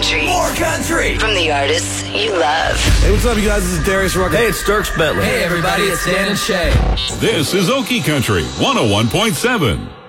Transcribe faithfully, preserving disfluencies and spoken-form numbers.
country. More country. From the artists you love. Hey, what's up, you guys? This is Darius Rucker. Hey, it's Dirks Bentley. Hey, everybody, it's Dan and Shay. This is Okie Country one oh one point seven.